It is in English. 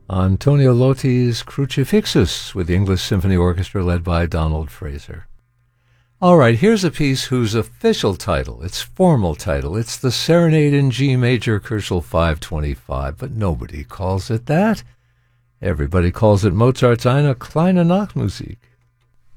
Antonio Lotti's Crucifixus with the English Symphony Orchestra led by Donald Fraser. All right, here's a piece whose official title, its formal title, it's the Serenade in G Major, Köchel 525, but nobody calls it that. Everybody calls it Mozart's Eine kleine Nachtmusik.